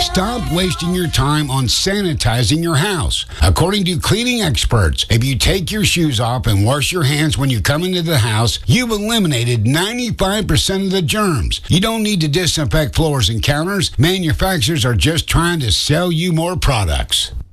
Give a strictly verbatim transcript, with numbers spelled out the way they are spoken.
Stop wasting your time on sanitizing your house. According to cleaning experts, if you take your shoes off and wash your hands when you come into the house, you've eliminated ninety-five percent of the germs. You don't need to disinfect floors and counters. Manufacturers are just trying to sell you more products.